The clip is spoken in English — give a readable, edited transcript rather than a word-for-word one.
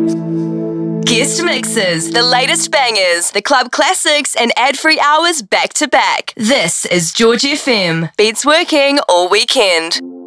Guest mixes, the latest bangers, the club classics, and ad-free hours back to back. This is George FM. Beats working all weekend.